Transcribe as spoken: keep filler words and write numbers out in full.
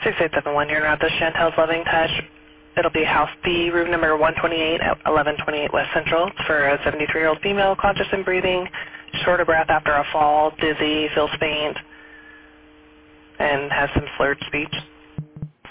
six eight seven one, you're not the Chantel's Loving Touch. It'll be House B, room number one twenty-eight at eleven twenty-eight West Central. It's for a seventy-three-year-old female, conscious and breathing, short of breath after a fall, dizzy, feels faint, and has some slurred speech.